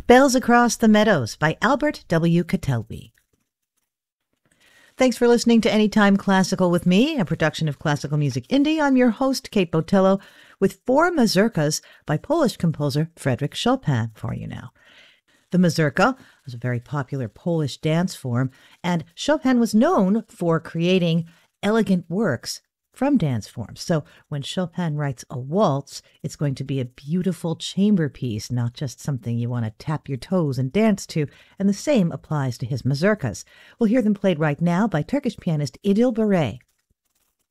Bells Across the Meadows by Albert W. Catelby. Thanks for listening to Anytime Classical with me, a production of Classical Music Indie. I'm your host, Kate Botello, with 4 mazurkas by Polish composer Frédéric Chopin for you now. The mazurka was a very popular Polish dance form, and Chopin was known for creating elegant works from dance forms. So when Chopin writes a waltz, it's going to be a beautiful chamber piece, not just something you want to tap your toes and dance to. And the same applies to his mazurkas. We'll hear them played right now by Turkish pianist Idil Beret.